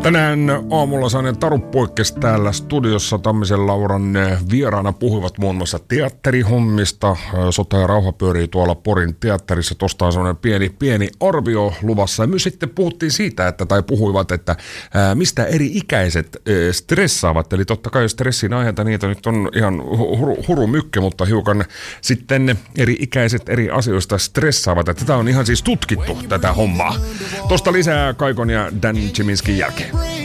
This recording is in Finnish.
Tänään aamulla sain Taru Poikkes täällä studiossa. Tammisen Lauran vieraana puhuivat muun muassa teatterihommista. Sota ja rauha pyörii tuolla Porin teatterissa. Tuosta on sellainen pieni arvio luvassa. Ja myös sitten puhuttiin siitä, puhuivat, että mistä eri ikäiset stressaavat. Eli totta kai stressin aiheita, niitä nyt on ihan hurumykke, mutta hiukan sitten eri ikäiset eri asioista stressaavat. Että tätä on ihan siis tutkittu tätä hommaa. Tosta lisää Kaikon ja Dan Chiminskin jälkeen.